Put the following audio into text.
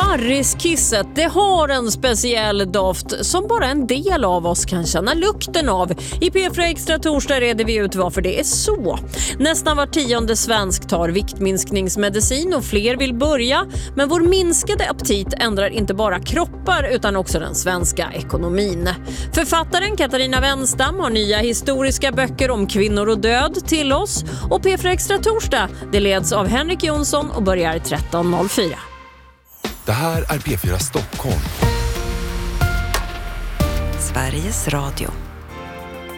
Barriskisset, det har en speciell doft som bara en del av oss kan känna lukten av. I P4 Extra torsdag reder vi ut varför det är så. Nästan var 10:e svensk tar viktminskningsmedicin och fler vill börja. Men vår minskade aptit ändrar inte bara kroppar utan också den svenska ekonomin. Författaren Katarina Wenstam har nya historiska böcker om kvinnor och död till oss. Och P4 Extra torsdag, det leds av Henrik Jonsson och börjar 13.04. Det här är P4 Stockholm. Sveriges Radio.